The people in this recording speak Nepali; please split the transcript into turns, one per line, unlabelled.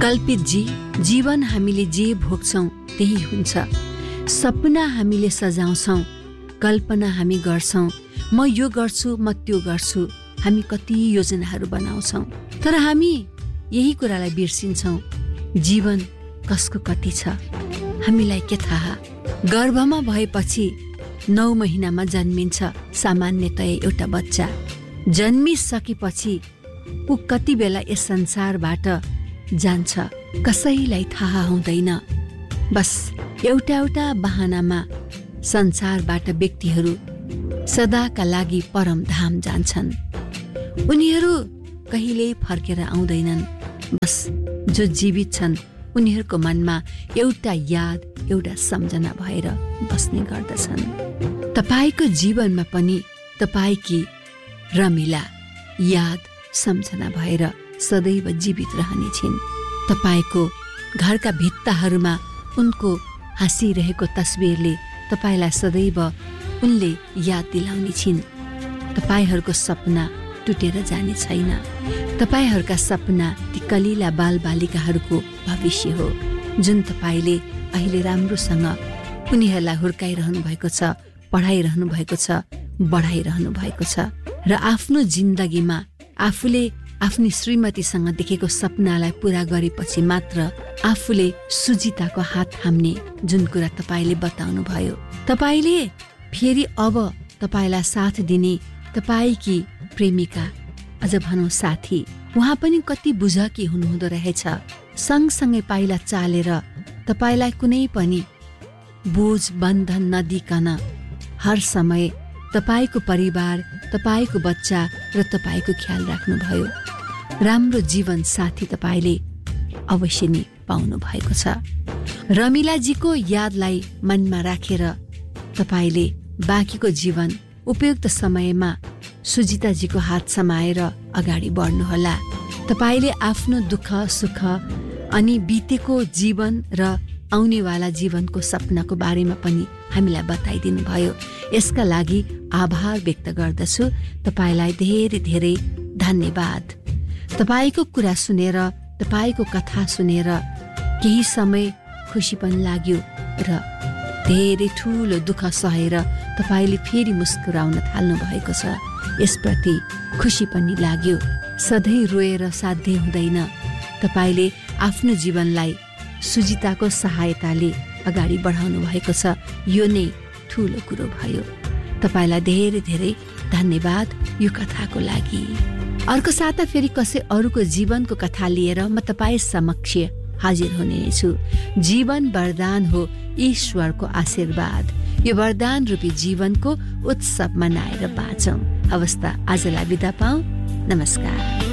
कल्पित जीवन हामीले जे भोग्छौं त्यही हुन्छ। सपना हामीले सजाउँछौं, कल्पना हामी गर्छौं, म यो गर्छु म त्यो गर्छु, हामी कति योजनाहरू बनाउँछौं, तर हामी यही कुरालाई बिर्सिन्छौं, जीवन कसको कति छ हामीलाई के थाहा। गर्भमा भएपछि 9 महिनामा जन्मिन्छ सामान्यतया एउटा बच्चा। जन्मिसकेपछि ऊ कति बेला यस संसारबाट जान्छ कसैलाई थाहा हुँदैन। बस एउटा बहानामा संसारबाट व्यक्तिहरू सदाका लागि परमधाम जान्छन्। उनीहरू कहिल्यै फर्केर आउँदैनन्। बस जो जीवित छन् उनीहरूको मनमा एउटा याद, एउटा सम्झना भएर बस्ने गर्दछन्। तपाईको जीवनमा पनि तपाईकी रमिला याद सम्झना भएर सदैव जीवित रहनेछिन्। तपाईको घरका भित्ताहरूमा उनको हाँसिरहेको तस्बिरले तपाईलाई सदैव उनले याद दिलाउने छिन्। तपाईहरूको सपना टुटेर जाने छैन। तपाईहरूका सपना ती कलिला बालबालिकाहरूको भविष्य हो जुन तपाईले अहिले राम्रोसँग उनीहरूलाई हुर्काइरहनु भएको छ, पढाइरहनु भएको छ, बढाइरहनु भएको छ। र आफ्नो जिन्दगीमा आफूले आफ्नी श्रीमतीसँग देखेको सपनालाई पूरा गरेपछि मात्र आफूले सुजिताको हात थाम्ने जुन कुरा तपाईले बताउनु भयो। तपाईले फेरि अब तपाईलाई साथ दिने तपाईकी प्रेमिका, अझ भनौं साथी, उहाँ पनि कति बुझकी हुनुहुँदो रहेछ। सँगसँगै पाइला चालेर तपाईलाई कुनै पनि बोझ बन्धन नदिकन हर समय तपाईको परिवार, तपाईको बच्चा र तपाईको ख्याल राख्नुभयो। राम्रो जीवन साथी तपाईले अवश्य नै पाउनु भएको छ। रमिलाजीको यादलाई मनमा राखेर तपाईले बाँकीको जीवन उपयुक्त समयमा सुजिताजीको हात समाएर अगाडि बढ्नुहोला। तपाईले आफ्नो दुःख सुख अनि बितेको जीवन र आउनेवाला जीवनको सपनाको बारेमा पनि हामीलाई बताइदिनु भयो। यसका लागि आभार व्यक्त गर्दछु। तपाईलाई धेरै धेरै धन्यवाद। तपाईको कुरा सुनेर, तपाईको कथा सुनेर केही समय खुसी पनि लाग्यो र धेरै ठूलो दुःख सहेर तपाईले फेरि मुस्कुराउन थाल्नु भएको छ। यसप्रति खुसी पनि लाग्यो। सधैँ रोएर साध्य हुँदैन। तपाईले आफ्नो जीवनलाई सुजिताको सहायताले अगाडि बढाउनु भएको छ। यो नै ठूलो कुरो भयो। तपाईलाई धेरै धेरै धन्यवाद यो कथाको लागि। अर्को साता फेरि कसै अरूको जीवनको कथा लिएर म तपाईँ समक्ष हाजिर हुनेछु। जीवन वरदान हो, ईश्वरको आशीर्वाद। यो वरदान रूपी जीवनको उत्सव मनाएर बाँचौं। अवस्था आजलाई बिदा पाऊ। नमस्कार।